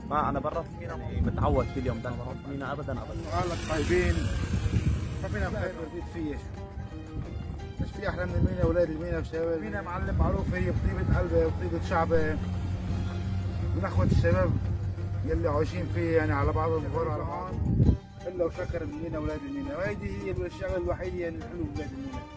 ما انا برا في مينا متعود كل يوم ده بروح مينا ابدا ابدا. اهلك طيبين، ما فينا بخير برديت فيه. مش في احلى من المينا، اولاد المينا والشباب. المينا معلم معروف هي بطيبه قلبه وطيبه شعبه ونخوه الشباب يلي عايشين فيه، يعني على بعض الظهور على بعض الا وشكر المينا اولاد المينا، وهيدي هي الشغله الوحيده يعني الحلو بولاد المينا.